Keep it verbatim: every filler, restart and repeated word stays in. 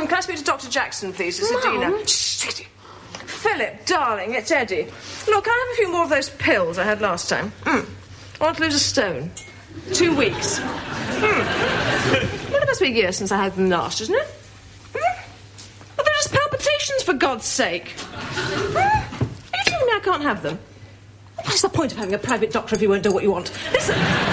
Um, can I speak to Doctor Jackson, please? It's Adina. Shh, Philip, darling, it's Eddie. Look, can I have a few more of those pills I had last time? Mm. I want to lose a stone. Two weeks. Hmm. Well, it must be a year since I had them last, isn't it? Hmm? But they're just palpitations, for God's sake. Hmm? Are you telling me I can't have them? What is the point of having a private doctor if you won't do what you want? Listen...